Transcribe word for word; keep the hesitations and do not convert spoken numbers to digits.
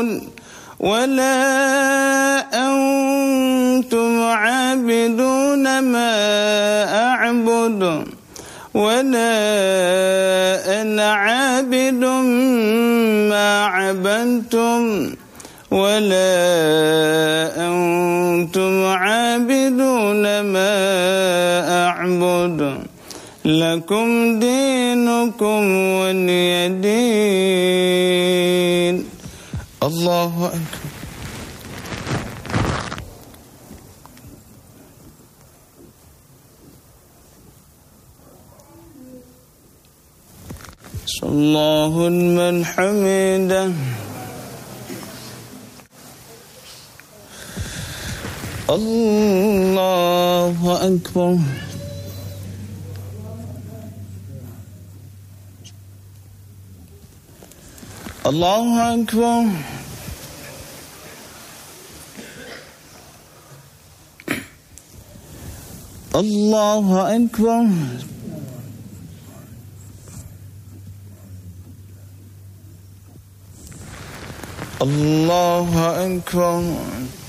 ولا أنتم عابدون ما أعبد ولا أنا عابد ما عبدتم ولا أنتم عابدون ما أعبد لكم دينكم ولي دين. الله أكبر. الله لمن حمده. الله أكبر. الله أكبر. الله أكبر. الله أكبر.